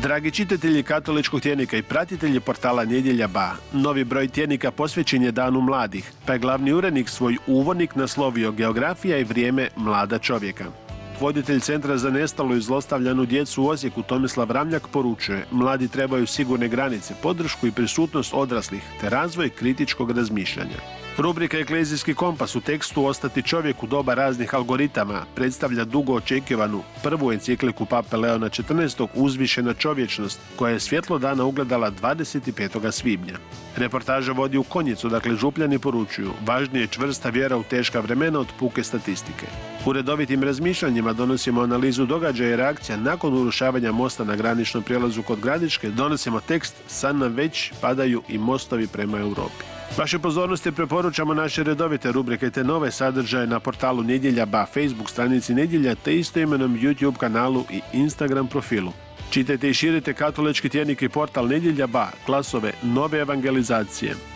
Dragi čitatelji katoličkog tjednika i pratitelji portala Nedjelja Ba, novi broj tjednika posvećen je Danu mladih, pa je glavni urednik svoj uvodnik naslovio Geografija i vrijeme mlada čovjeka. Voditelj Centra za nestalu i zlostavljanu djecu u Osijeku Tomislav Ramljak poručuje: mladi trebaju sigurne granice, podršku i prisutnost odraslih, te razvoj kritičkog razmišljanja. Rubrika Eklezijski kompas u tekstu Ostati čovjek u doba raznih algoritama predstavlja dugo očekivanu prvu encikliku Pape Leona XIV. Uzvišena čovječnost, koja je svjetlo dana ugledala 25. svibnja. Reportaža vodi u Konjicu, dakle Župljani poručuju: važnije je čvrsta vjera u teška vremena od puke statistike. U redovitim razmišljanjima donosimo analizu događaja i reakcija nakon urušavanja mosta na graničnom prijelazu kod Gradiške, donosimo tekst Sad nam već padaju i mostovi prema Europi. Vaše pozornosti preporučamo naše redovite rubrike te nove sadržaje na portalu Nedjelja Ba, Facebook stranici Nedjelja te istoimenom YouTube kanalu i Instagram profilu. Čitajte i širite katolički tjednik i portal Nedjelja Ba, glasove nove evangelizacije.